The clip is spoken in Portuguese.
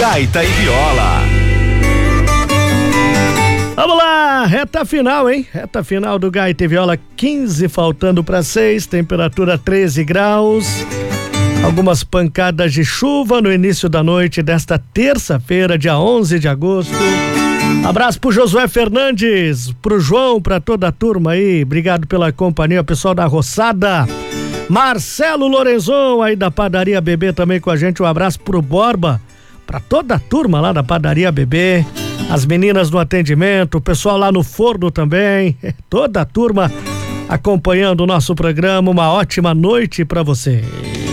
Gaita e Viola. Vamos lá, reta final, hein? Reta final do Gaita e Viola, 15 faltando para 6, temperatura 13 graus. Algumas pancadas de chuva no início da noite desta terça-feira, dia 11 de agosto. Abraço pro Josué Fernandes, pro João, pra toda a turma aí. Obrigado pela companhia, pessoal da Roçada. Marcelo Lorenzon aí da Padaria Bebê também com a gente. Um abraço pro Borba, pra toda a turma lá da Padaria Bebê. As meninas no atendimento, o pessoal lá no forno também, toda a turma acompanhando o nosso programa. Uma ótima noite pra você.